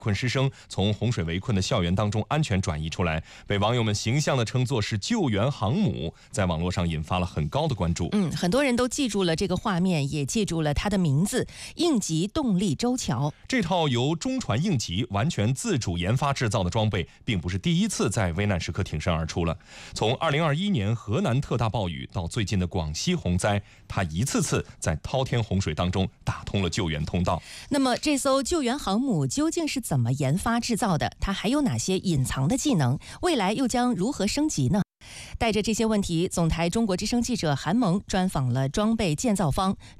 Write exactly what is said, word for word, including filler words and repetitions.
困师生从洪水围困的校园当中安全转移出来，被网友们形象地称作是救援航母，在网络上引发了很高的关注。 嗯，很多人都记住了这个画面，也记住了它的名字——应急动力舟桥。 这套由中船应急完全自主研发制造的装备，并不是第一次在危难时刻挺身而出了。从二零二一年河南特大暴雨到最近的广西洪灾，它一次次在滔天洪水当中打通了救援通道。 那么，这艘救援航母究竟是怎么研发制造的？它还有哪些隐藏的技能？未来又将如何升级呢？带着这些问题，总台中国之声记者韩萌专访了装备建造方